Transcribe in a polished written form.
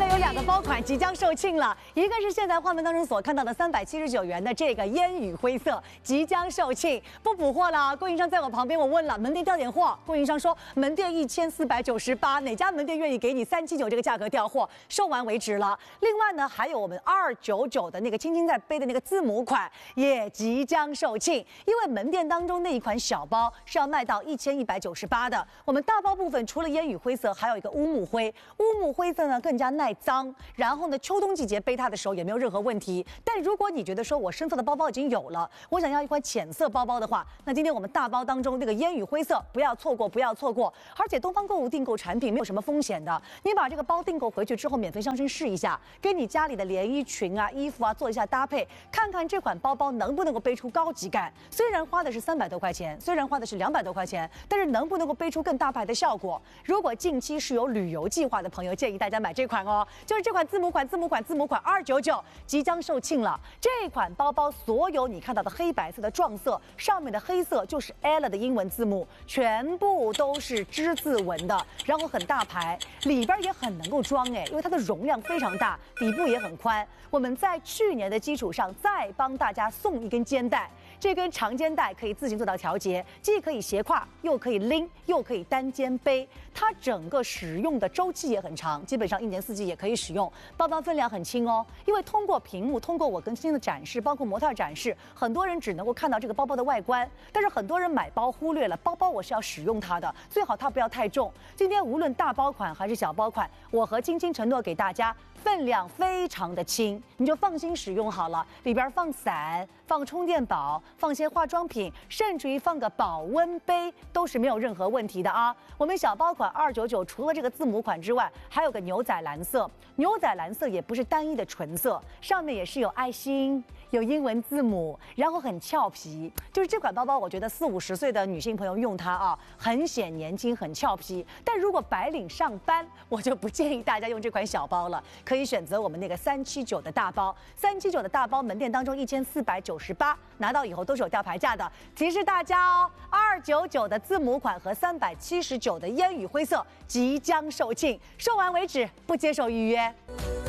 在有2个包款即将售罄了，一个是现在画面当中所看到的379元的这个烟雨灰色，即将售罄，不补货了。供应商在我旁边，我问了门店调点货，供应商说门店1498，哪家门店愿意给你379这个价格调货？售完为止了。另外呢，还有我们299的那个青青在背的那个字母款也即将售罄，因为门店当中那一款小包是要卖到1198的。我们大包部分除了烟雨灰色，还有一个乌木灰，乌木灰色呢更加耐脏，然后呢秋冬季节背它的时候也没有任何问题。但如果你觉得说我深色的包包已经有了，我想要一款浅色包包的话，那今天我们大包当中那个烟雨灰色不要错过，不要错过。而且东方购物订购产品没有什么风险的，你把这个包订购回去之后免费上身试一下，跟你家里的连衣裙啊、衣服啊做一下搭配，看看这款包包能不能够背出高级感。虽然花的是300多块钱，虽然花的是200多块钱，但是能不能够背出更大牌的效果？如果近期是有旅游计划的朋友，建议大家买这款哦，就是这款字母款299即将售罄了。这款包包所有你看到的黑白色的撞色，上面的黑色就是 Ella 的英文字母，全部都是之字纹的，然后很大牌，里边也很能够装因为它的容量非常大，底部也很宽。我们在去年的基础上再帮大家送一根肩带，这根长肩带可以自行做到调节，既可以斜挎，又可以拎，又可以单肩背。它整个使用的周期也很长，基本上1年4季也可以使用。包包分量很轻哦，因为通过屏幕，通过我跟今天的展示，包括模特展示，很多人只能够看到这个包包的外观，但是很多人买包忽略了包包我是要使用它的，最好它不要太重。今天无论大包款还是小包款，我和青青承诺给大家分量非常的轻，你就放心使用好了。里边放伞、放充电宝、放些化妆品，甚至于放个保温杯，都是没有任何问题的啊。我们小包款299除了这个字母款之外，还有个牛仔蓝色。牛仔蓝色也不是单一的纯色，上面也是有爱心、有英文字母，然后很俏皮。就是这款包包，我觉得40、50岁的女性朋友用它啊，很显年轻，很俏皮。但如果白领上班，我就不建议大家用这款小包了，可以选择我们那个379的大包。379的大包门店当中1498，拿到以后都是有吊牌价的。提示大家哦，299的字母款和379的烟雨灰色即将售罄，售完为止，不接受预约。